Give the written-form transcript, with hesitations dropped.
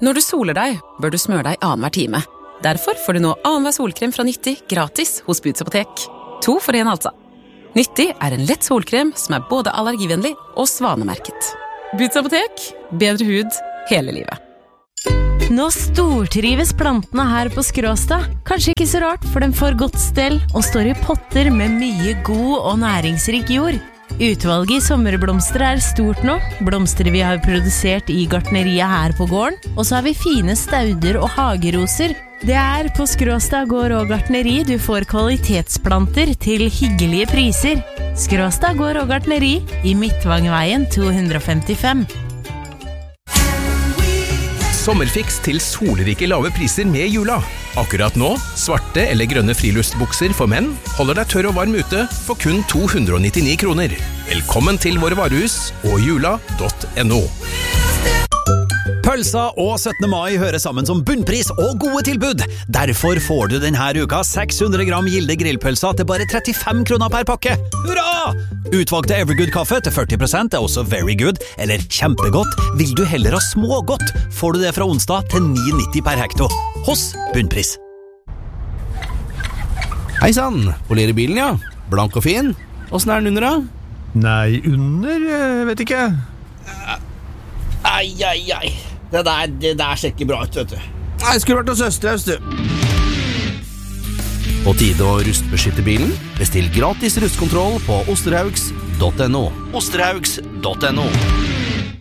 Når du soler deg, bør du smøre deg annenhver time. Derfor får du nå annenhver solkrem fra Nyttig gratis hos Boots Apotek. 2 for 1 altså. Nyttig en lett solkrem som både allergivennlig og svanemerket. Boots Apotek, bedre hud hele livet. Nå stortrives plantene her på Skråstad. Kanskje ikke så rart, for den får godt stell og står i potter med mye god og næringsrik jord. Utvalget i sommerblomster stort nå. Blomster vi har produsert i gartneriet her på gården. Og så har vi fine stauder og hageroser. Det på Skråstad gård og gartneri du får kvalitetsplanter til hyggelige priser. Skråstad gård og gartneri i Midtvangveien 255. Sommerfiks til solrike lave priser med jula. Akkurat nå, svarte eller grønne friluftsbukser for menn holder deg tørr og varm ute for kun 299 kroner. Velkommen til våre varehus og jula.no. Pølsa og 17. mai hører sammen som bunnpris og gode tilbud. Derfor får du denne uka 600 gram Gilde grillpølsa til bare 35 kroner per pakke. Hurra! Utvalgte Evergood-kaffe til 40% også very good, eller kjempegodt. Vil du heller ha smågodt, får du det fra onsdag til 9,90 per hekto. Hos Bunnpris. Hei sann, polerer bilen ja. Blank og fin. Hvordan den under da? Nei, under, vet ikke. Ai. Det der ser ikke bra ut, vet du. Nei, skulle vært hos Østerhaus, du. På tide å rustbeskytte bilen? Bestill gratis rustkontroll på osterhaugs.no. Osterhaugs.no.